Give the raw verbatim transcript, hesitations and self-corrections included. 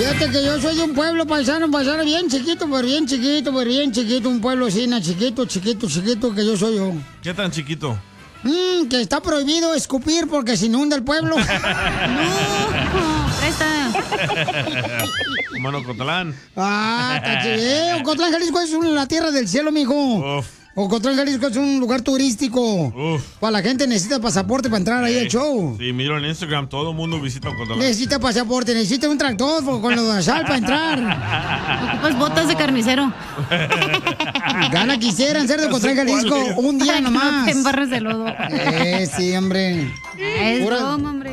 Fíjate que yo soy de un pueblo paisano, paisano bien chiquito, pero bien chiquito, pero bien chiquito, un pueblo así, chiquito, chiquito, chiquito, que yo soy yo. ¿Qué tan chiquito? Mmm, que está prohibido escupir porque se inunda el pueblo. No, presta. Humano Cotlán. Ah, caché. Ocotlán, Jalisco es un- la tierra del cielo, mijo. Uf. Ocotlán, Jalisco es un lugar turístico. Uf. Para la gente necesita pasaporte para entrar ahí al show. Sí, miro en Instagram, todo el mundo visita Cotlán. Necesita pasaporte, necesita un tractor con lo de sal para entrar. Ocupas botas de carnicero. Gana quisieran ser de Ocotlán, Jalisco un día Para que no nomás. te embarres de lodo. Eh, sí, hombre. Es Pura- broma, hombre.